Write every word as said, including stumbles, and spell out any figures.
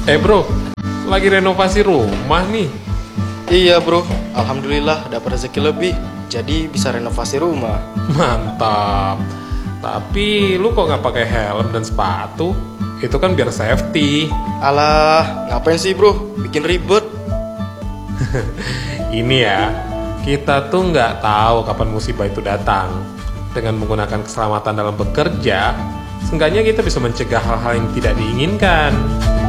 Eh bro, lagi renovasi rumah nih. Iya bro, alhamdulillah dapat rezeki lebih, jadi bisa renovasi rumah. Mantap. Tapi lu kok nggak pakai helm dan sepatu? Itu kan biar safety. Alah, ngapain sih bro, bikin ribet. Ini ya, kita tuh nggak tahu kapan musibah itu datang. Dengan menggunakan keselamatan dalam bekerja, seenggaknya kita bisa mencegah hal-hal yang tidak diinginkan.